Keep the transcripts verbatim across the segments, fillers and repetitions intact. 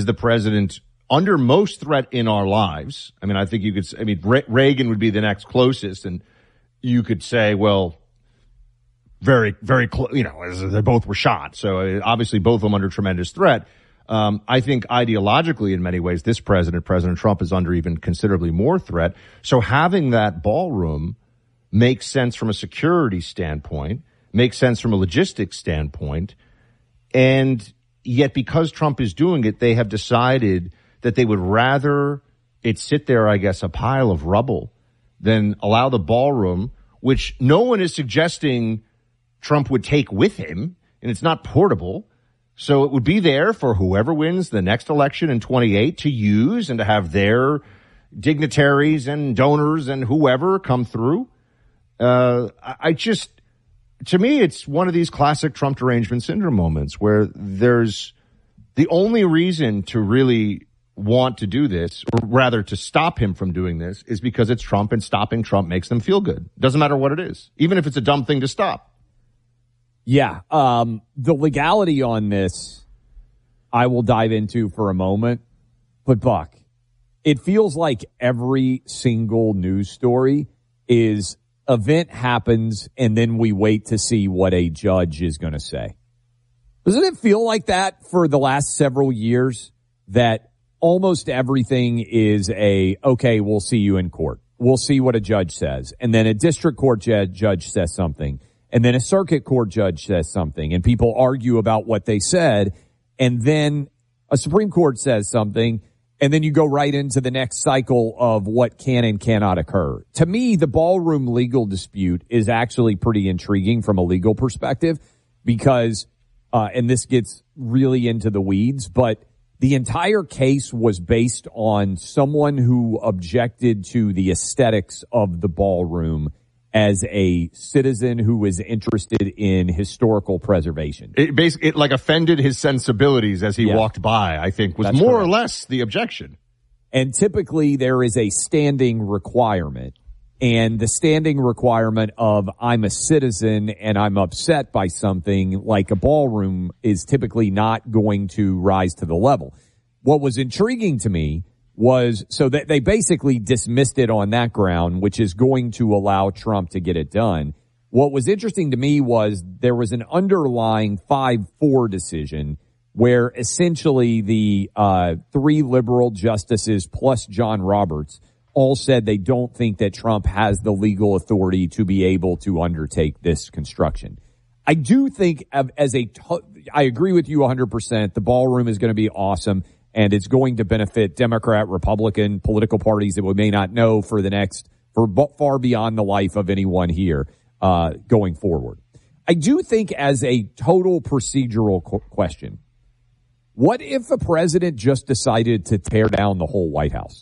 the president under most threat in our lives. I mean, I think you could, I mean, Re- Reagan would be the next closest, and you could say, well, very, very close, you know, as they both were shot. So uh, obviously both of them under tremendous threat. Um, I think ideologically in many ways, this president, President Trump, is under even considerably more threat. So having that ballroom makes sense from a security standpoint, makes sense from a logistics standpoint. And yet because Trump is doing it, they have decided that they would rather it sit there, I guess, a pile of rubble than allow the ballroom, which no one is suggesting Trump would take with him, and it's not portable. So it would be there for whoever wins the next election in twenty-eight to use and to have their dignitaries and donors and whoever come through. Uh, I just, to me, it's one of these classic Trump derangement syndrome moments where there's the only reason to really want to do this, or rather to stop him from doing this, is because it's Trump, and stopping Trump makes them feel good. Doesn't matter what it is, even if it's a dumb thing to stop. Yeah, um, the legality on this, I will dive into for a moment. But, Buck, it feels like every single news story is event happens, and then we wait to see what a judge is going to say. Doesn't it feel like that for the last several years, that almost everything is a, okay, we'll see you in court. We'll see what a judge says. And then a district court judge, judge says something. And then a circuit court judge says something, and people argue about what they said, and then a Supreme Court says something, and then you go right into the next cycle of what can and cannot occur. To me, the ballroom legal dispute is actually pretty intriguing from a legal perspective because, uh, and this gets really into the weeds, but the entire case was based on someone who objected to the aesthetics of the ballroom as a citizen who was interested in historical preservation. It basically, it like offended his sensibilities as he yeah. walked by, I think, was That's more correct. or less the objection. And typically there is a standing requirement, and the standing requirement of I'm a citizen and I'm upset by something like a ballroom is typically not going to rise to the level. What was intriguing to me was so that they basically dismissed it on that ground, which is going to allow Trump to get it done. What was interesting to me was there was an underlying five four decision where essentially the uh three liberal justices plus John Roberts all said they don't think that Trump has the legal authority to be able to undertake this construction. I do think as a, I agree with you one hundred percent. The ballroom is going to be awesome. And it's going to benefit Democrat, Republican, political parties that we may not know for the next, for far beyond the life of anyone here uh going forward. I do think as a total procedural qu- question, what if a president just decided to tear down the whole White House?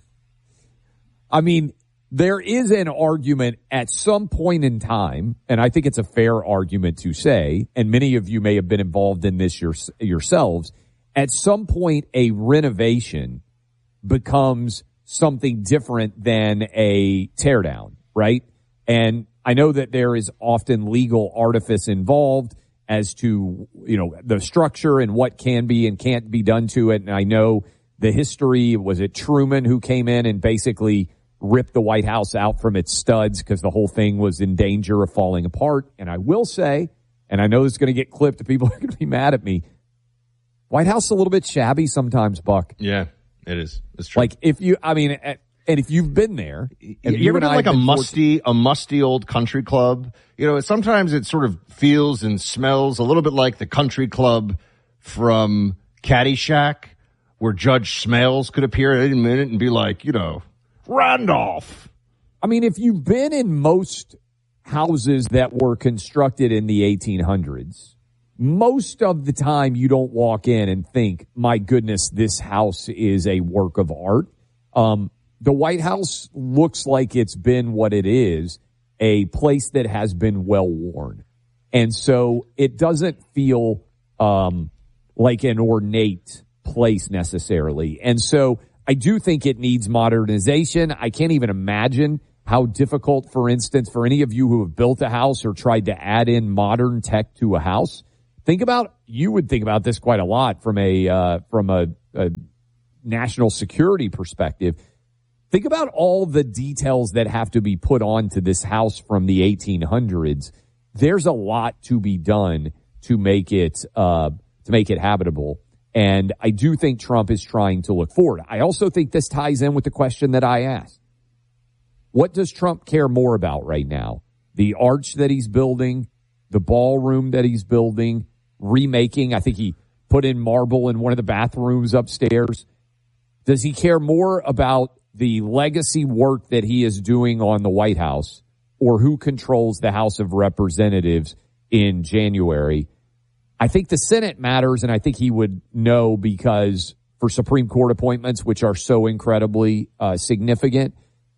I mean, there is an argument at some point in time, and I think it's a fair argument to say, and many of you may have been involved in this your, yourselves, at some point, a renovation becomes something different than a teardown, right? And I know that there is often legal artifice involved as to, you know, the structure and what can be and can't be done to it. And I know the history, was it Truman who came in and basically ripped the White House out from its studs because the whole thing was in danger of falling apart? And I will say, and I know this is going to get clipped, people are going to be mad at me, White House a little bit shabby sometimes, Buck. Yeah, it is. It's true. Like if you, I mean, and if you've been there, and you, you ever been like a musty, a musty old country club? You know, sometimes it sort of feels and smells a little bit like the country club from Caddyshack, where Judge Smails could appear at any minute and be like, you know, Randolph. I mean, if you've been in most houses that were constructed in the eighteen hundreds, most of the time you don't walk in and think, my goodness, this house is a work of art. Um, the White House looks like it's been what it is, a place that has been well worn. And so it doesn't feel um, like an ornate place necessarily. And so I do think it needs modernization. I can't even imagine how difficult, for instance, for any of you who have built a house or tried to add in modern tech to a house. Think about, you would think about this quite a lot from a, uh, from a, a national security perspective, think about all the details that have to be put onto this house from the eighteen hundreds. There's a lot to be done to make it uh, to make it habitable. And I do think Trump is trying to look forward. I also think this ties in with the question that I asked. What does Trump care more about right now? The arch that he's building, the ballroom that he's building, remaking. I think he put in marble in one of the bathrooms upstairs. Does he care more about the legacy work that he is doing on the White House, or who controls the House of Representatives in January? I think the Senate matters, and I think he would know, because for Supreme Court appointments, which are so incredibly uh, significant.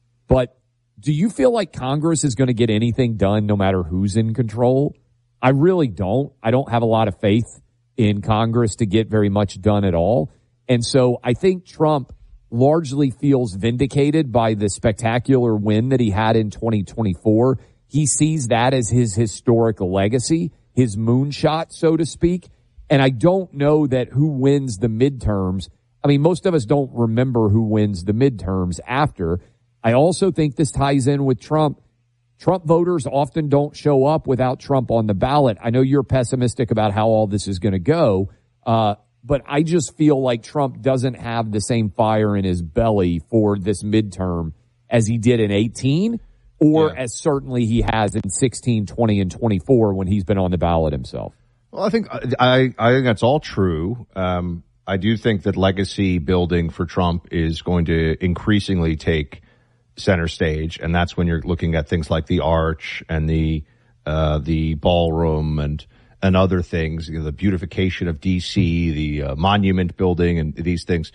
But do you feel like Congress is going to get anything done no matter who's in control? I really don't. I don't have a lot of faith in Congress to get very much done at all. And so I think Trump largely feels vindicated by the spectacular win that he had in twenty twenty-four. He sees that as his historic legacy, his moonshot, so to speak. And I don't know that who wins the midterms. I mean, most of us don't remember who wins the midterms after. I also think this ties in with Trump. Trump voters often don't show up without Trump on the ballot. I know you're pessimistic about how all this is going to go, uh, but I just feel like Trump doesn't have the same fire in his belly for this midterm as he did in eighteen, or yeah. as certainly he has in sixteen, twenty, and twenty-four when he's been on the ballot himself. Well, I think I, I think that's all true. Um, I do think that legacy building for Trump is going to increasingly take center stage, and that's when you're looking at things like the arch and the uh, the ballroom and and other things, you know, the beautification of D C, the uh, monument building, and these things.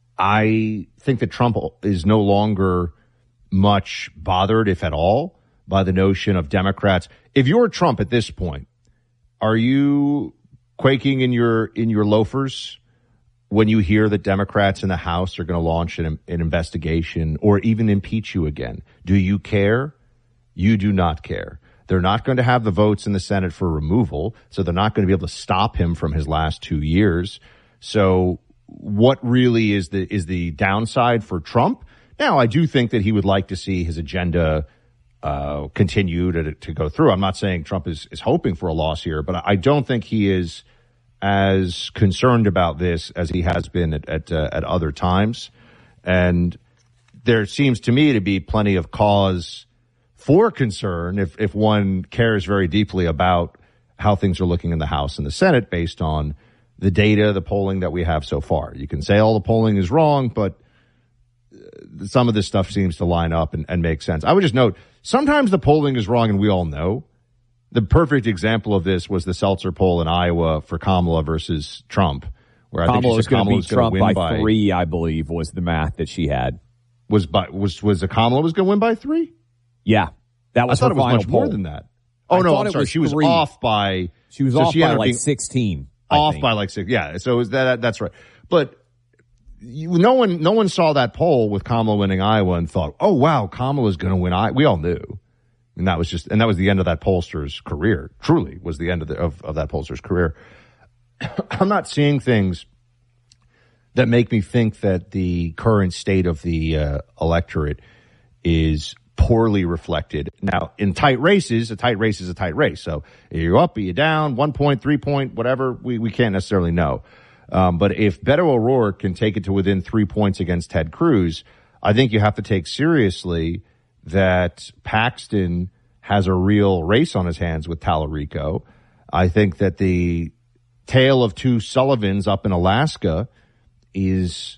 I think that Trump is no longer much bothered, if at all, by the notion of Democrats. If you're Trump at this point, are you quaking in your in your loafers when you hear that Democrats in the House are going to launch an, an investigation or even impeach you again? Do you care? You do not care. They're not going to have the votes in the Senate for removal, so they're not going to be able to stop him from his last two years. So what really is the is the downside for Trump? Now, I do think that he would like to see his agenda uh continue to, to go through. I'm not saying Trump is, is hoping for a loss here, but I don't think he is as concerned about this as he has been at at, uh, at other times. And there seems to me to be plenty of cause for concern if, if one cares very deeply about how things are looking in the House and the Senate based on the data, the polling that we have so far. You can say all the polling is wrong, but some of this stuff seems to line up and, and make sense. I would just note, sometimes the polling is wrong, and we all know. The perfect example of this was the Seltzer poll in Iowa for Kamala versus Trump, where I Kamala think she was said going Kamala to was beat going to Trump win by, by three, I believe, was the math that she had. Was by was was a Kamala was going to win by three? Yeah, that was I thought her it was final much poll. more than that. Oh I no, I'm it sorry. was She was three. off by. She was so off she by ended up like being sixteen. I Off think. by like six. Yeah. So is that that's right. But you, no one no one saw that poll with Kamala winning Iowa and thought, oh wow, Kamala's going to win Iowa. We all knew. And that was just, and that was the end of that pollster's career. Truly was the end of the, of, of that pollster's career. I'm not seeing things that make me think that the current state of the uh, electorate is poorly reflected. Now, in tight races, a tight race is a tight race. So are you up, are you down, one point, three point, whatever, we, we can't necessarily know. Um, but if Beto O'Rourke can take it to within three points against Ted Cruz, I think you have to take seriously that Paxton has a real race on his hands with Tallarico. I think that the tale of two Sullivans up in Alaska is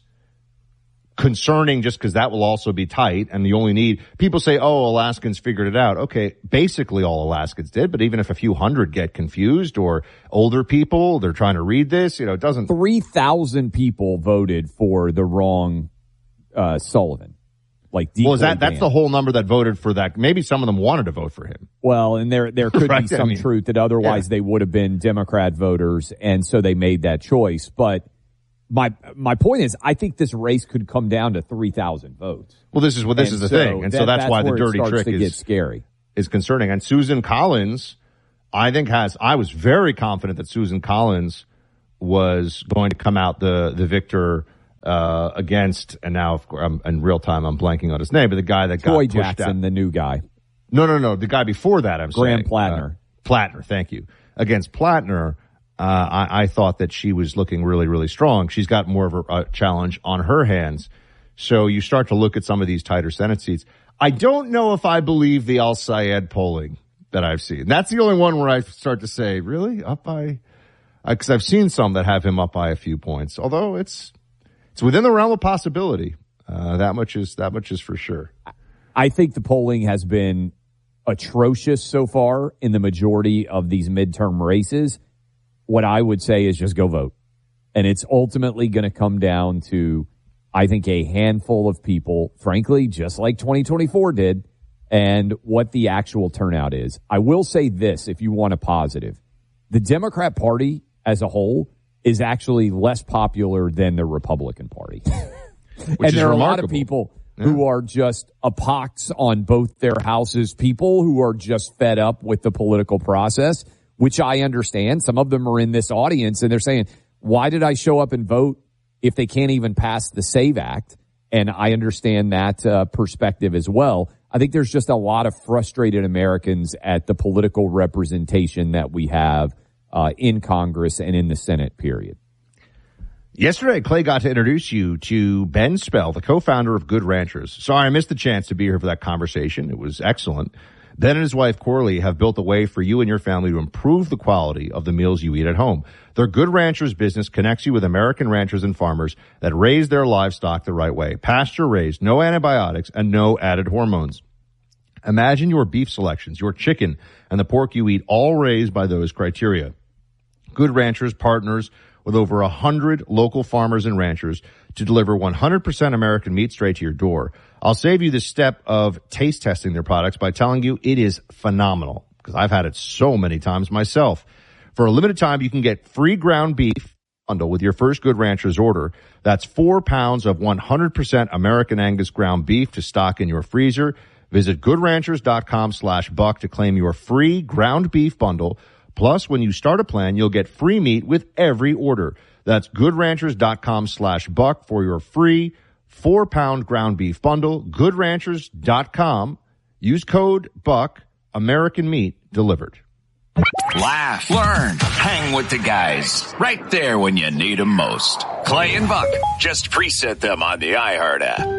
concerning just because that will also be tight. And you only need, people say, oh, Alaskans figured it out. Okay, basically all Alaskans did. But even if a few hundred get confused, or older people, they're trying to read this, you know, it doesn't. three thousand people voted for the wrong uh, Sullivan. Like, well, is that, that's the whole number that voted for that. Maybe some of them wanted to vote for him. Well, and there, there could right? be some I mean, truth that otherwise yeah. they would have been Democrat voters. And so they made that choice. But my, my point is, I think this race could come down to three thousand votes. Well, this is what this and is the so thing. And that, so that's, that's why the dirty trick to is, get scary. is concerning. And Susan Collins, I think has, I was very confident that Susan Collins was going to come out the, the victor uh, against, and now of course, I'm, in real time I'm blanking on his name, but the guy that got Troy pushed Jackson, out. the new guy. No, no, no, the guy before that. I'm Graham saying Plattner. Uh, Plattner, thank you. Against Plattner, uh, I, I thought that she was looking really, really strong. She's got more of a, a challenge on her hands. So you start to look at some of these tighter Senate seats. I don't know if I believe the Al Sayed polling that I've seen. That's the only one where I start to say, really? Up by, because I've seen some that have him up by a few points. Although it's it's within the realm of possibility. Uh, that much is that much is for sure. I think the polling has been atrocious so far in the majority of these midterm races. What I would say is just go vote. And it's ultimately going to come down to, I think, a handful of people, frankly, just like twenty twenty-four did, and what the actual turnout is. I will say this, if you want a positive. The Democrat Party as a whole is actually less popular than the Republican Party. Which and is there are remarkable. a lot of people yeah. who are just a pox on both their houses, people who are just fed up with the political process, which I understand. Some of them are in this audience, and they're saying, why did I show up and vote if they can't even pass the SAVE Act? And I understand that uh, perspective as well. I think there's just a lot of frustrated Americans at the political representation that we have uh, in Congress and in the Senate, period. Yesterday, Clay got to introduce you to Ben Spell, the co-founder of Good Ranchers. Sorry, I missed the chance to be here for that conversation. It was excellent. Ben and his wife, Corley, have built a way for you and your family to improve the quality of the meals you eat at home. Their Good Ranchers business connects you with American ranchers and farmers that raise their livestock the right way. Pasture-raised, no antibiotics, and no added hormones. Imagine your beef selections, your chicken, and the pork you eat, all raised by those criteria. Good Ranchers partners with over one hundred local farmers and ranchers to deliver one hundred percent American meat straight to your door. I'll save you the step of taste testing their products by telling you it is phenomenal, because I've had it so many times myself. For a limited time, you can get free ground beef bundle with your first Good Ranchers order. That's four pounds of one hundred percent American Angus ground beef to stock in your freezer. Visit goodranchers.com slash buck to claim your free ground beef bundle. Plus, when you start a plan, you'll get free meat with every order. That's goodranchers.com slash buck for your free four-pound ground beef bundle. Goodranchers dot com. Use code BUCK. American meat delivered. Laugh, learn, hang with the guys. Right there when you need them most. Clay and Buck. Just preset them on the iHeart app.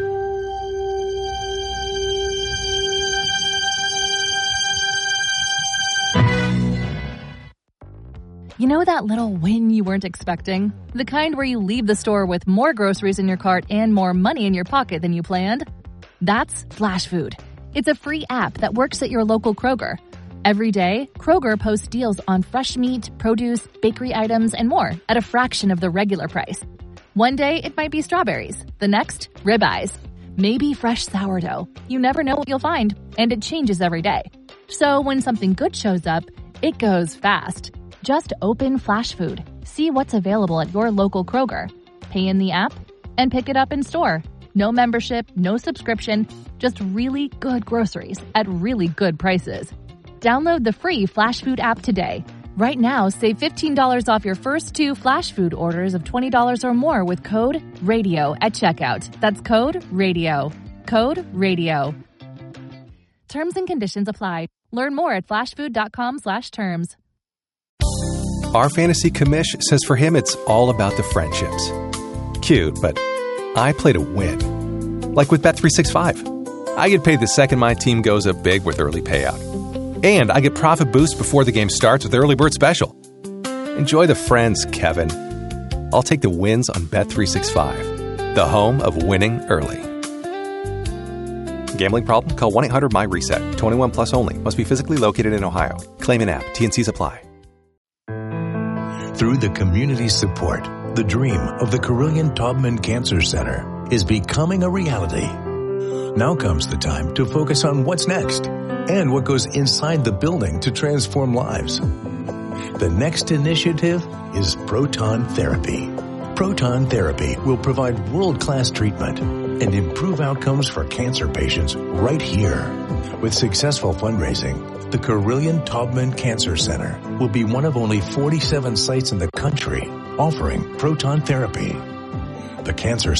You know that little win you weren't expecting? The kind where you leave the store with more groceries in your cart and more money in your pocket than you planned? That's Flash Food. It's a free app that works at your local Kroger. Every day, Kroger posts deals on fresh meat, produce, bakery items, and more at a fraction of the regular price. One day, it might be strawberries. The next, ribeyes. Maybe fresh sourdough. You never know what you'll find, and it changes every day. So when something good shows up, it goes fast. Just open Flash Food, see what's available at your local Kroger, pay in the app, and pick it up in store. No membership, no subscription, just really good groceries at really good prices. Download the free Flash Food app today. Right now, save fifteen dollars off your first two Flash Food orders of twenty dollars or more with code RADIO at checkout. That's code RADIO. Code RADIO. Terms and conditions apply. Learn more at flashfood.com slash terms. Our fantasy commish says for him it's all about the friendships. Cute, but I play to win. Like with Bet three sixty-five. I get paid the second my team goes up big with early payout. And I get profit boost before the game starts with Early Bird Special. Enjoy the friends, Kevin. I'll take the wins on Bet three sixty-five, the home of winning early. Gambling problem? Call one eight hundred M Y reset. twenty-one plus only. Must be physically located in Ohio. Claim an app. T and Cs apply. Through the community support, the dream of the Carilion Taubman Cancer Center is becoming a reality. Now comes the time to focus on what's next and what goes inside the building to transform lives. The next initiative is proton therapy. Proton therapy will provide world-class treatment and improve outcomes for cancer patients right here. With successful fundraising, the Carilion Taubman Cancer Center will be one of only forty-seven sites in the country offering proton therapy. The Cancer